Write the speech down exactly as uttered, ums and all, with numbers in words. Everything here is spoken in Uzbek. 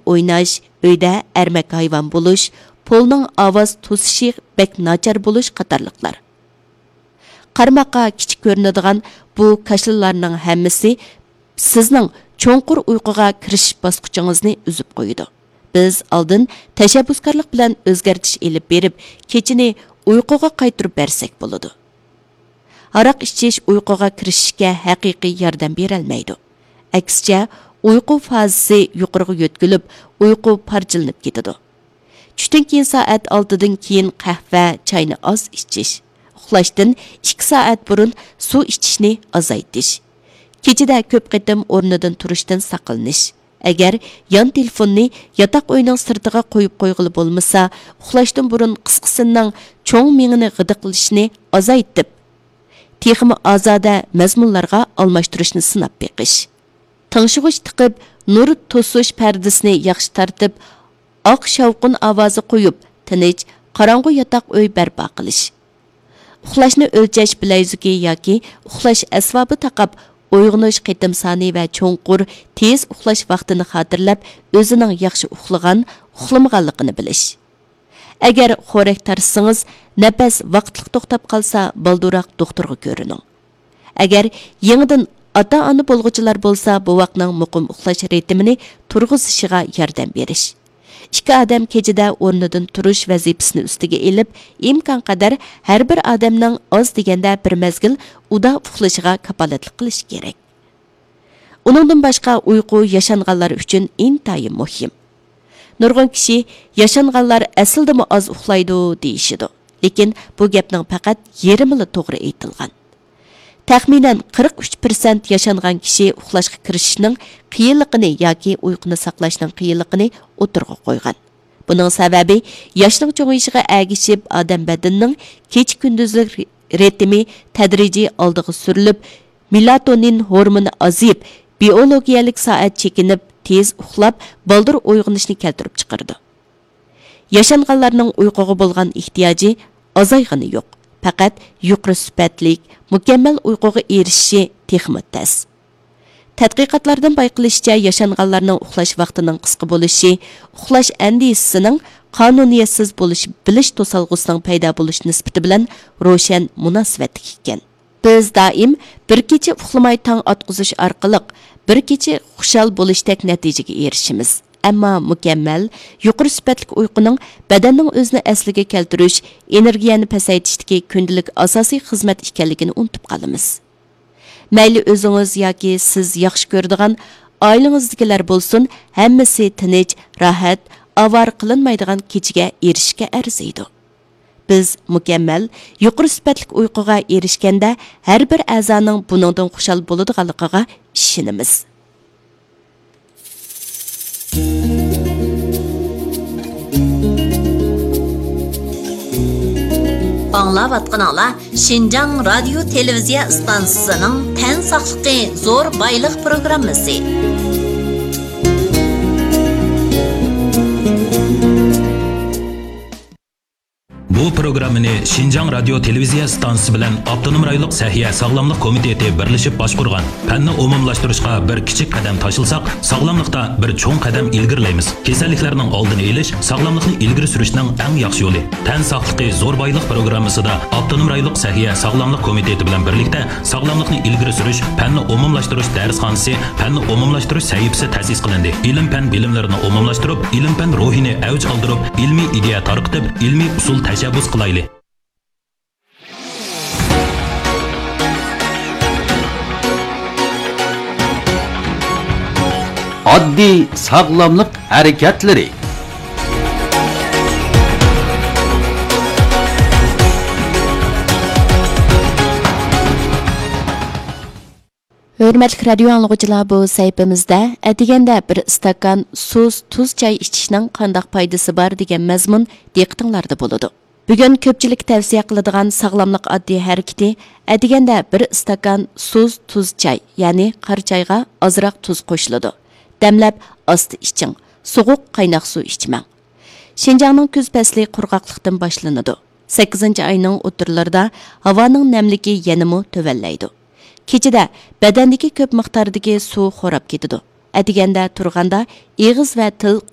o'ynash, uyda ermak hayvon bo'lish, polning ovoz to'sishi bek nachar bo'lish qatorliqlar. Qarmoqqa kichik ko'rinadigan bu kashlalarning hammasi sizning cho'nqur uyquga kirish bosqichingizni uzib qo'yadi. Biz oldin tashabbuskorlik bilan o'zgartish elib berib, kechini uyquga qaytirib bersak bo'ladi. Aroq ichish uyquga kirishga haqiqiy yordam bera olmaydi. Aksicha, uyqu fazasi yuqoriga yo'tkilib, uyqu parchalanib ketadi. Tushdan keyin soat oltidan keyin qahva, choyni oz ichish. Uxlashdan ikki soat burun suv ichishni azaytish. Kechida ko'p qitim o'rnidan turishdan saqlanish. Agar yon telefonni yotoq uyning sirtiga qo'yib qo'yg'ili bo'lmasa, uxlashdan burun qisqasining cho'ng mingini g'idiqlashni azaytib, texmi ozoda mazmunlarga almashtirishni sinab beqish. Tыңшығыш tiqib, nur to'sish pardasini yaxshi tartib, oq shavqin ovozi qo'yib, tinch, qorong'u yotoq uy barpo qilish. Uxlashni o'lchash bilayzuki yoki uxlash asbobi taqab, uyg'onish qitim soni va cho'nqur, tez uxlash vaqtini xotirlab, o'zining yaxshi uxlagan, uxlamaganligini bilish. Agar xo'rak tarsangiz, nafas vaqtliq to'xtab qolsa, balduroq doktorga ko'rining. Agar yangidan ota-ona bo'lg'uchilar bo'lsa, bu vaqtning muqim uxlash ritmini turg'izishiga yordam berish. Ikki odam kechida o'rnidan turish vazifasini ustiga elib, imkon qadar har bir odamning oz deganda bir mezgil uda uxlashiga kapolatlik qilish kerak. Uningdan boshqa uyqu yashanganlar uchun intayin muhim. Nurg'un kishi yashanganlar aslida oz uxlaydi deyishidi. Lekin bu gapning faqat yarmili to'g'ri aytilgan. Taxminan qirq uch persent yashangan kishi uxlashga kirishning qiyinligini yoki uyquni saqlashning qiyinligini o'tirg'a qo'ygan. Buning sababi yoshning cho'ng'ayishiga agishib, odam badanining kech-kunduzlik ritmi tadrijiy oldiga surilib, melatonin hormoni azib, biologiyalik soat chekinib, tez uxlab, baldur uyg'onishni keltirib chiqardi. Yashanganlarning uyquga bo'lgan ehtiyoji azayg'ini yo'q. Faqat yuqori sifatlik, mukammal uyquga erishishi texmi tas. Tadqiqotlardan bayqilishicha, yashanganlarning uxlash vaqtining qisqa bo'lishi, uxlash andisining qonuniyatsiz bo'lishi bilish to'salg'usining paydo bo'lish nisbati bilan ro'shan munosabatli ekan. Biz doim bir kecha uxlamay tong otqizish orqali bir kecha xushal bo'lishdek natijaga erishimiz. Ammo mukammal, yuqori sifatli uyquning badanning o'zini asliga keltirish, energiyani pasaytishdagi kundalik asosiy xizmat ekanligini unutib qolamiz. Mayli o'zingiz yoki siz yaxshi ko'radigan oilangizdagilar bo'lsin, hammasi tinch, rohat, avar qilinmaydigan kechiga erishishga arziydi. Biz mukammal, yuqori sifatli uyquga erishganda har bir a'zoning buningdan xushal bo'ladiganligiga ishonamiz. Аңлаватқаныңлар Шинжаң радио телевизия станциясының тән сақлықы зор байлық программасы. Bu programmani Шинжаң радио телевизия станциясы bilan Avtonom rayonluq Səhiyyə Sağlamlıq Komiteti birləşib başqurğan. Fənni umumlaşdırışqa bir kiçik qadam taşılsaq, sağlamlıqda bir çoğ qadam ilgirləymiz. Kasalliklarning oldini olish, sağlamlıqni ilgiri surishning eng yaxshi yo'li. Tən saqlıqı zor bayliq programmasida Avtonom rayonluq Səhiyyə Sağlamlıq Komiteti bilan birlikdə sağlamlıqni ilgiri surish, fənni umumlaşdırış dərsxanası, fənni umumlaşdırış səhifəsi təsis qilindi. İlim fən bilimlarini umumlaşdırıb, ilim fən ruhini avj aldırıb, ilmiy ideya tarqitib, ilmiy usul tashabbus qilayli. Oddiy sog'lomlik harakatlari. Hörmətli radio anlıqçılar, bu səhifəmizdə ədigəndə bir stakan suz, tuz çay içishning qandaq faydası var degan məzmun diqqətinizdə boludu. Bugun ko'pchilik tavsiya qiladigan sog'lomlik oddiy harakati ədigəndə bir stakan suz, tuz çay, ya'ni qora chayga ozroq tuz qo'shiladi. Damlab osti iching, sovuq qaynoq suv ichmang. Шинжаңның kuz fasli qurg'oqlikdan boshlanadi. sakkizinchi oyning o'tirlarida havoning namligi yanamo tuvallaydi. Kechida badandagi ko'p miqdordagi suv xo'rab ketadi. Adiganda turganda, eg'iz va til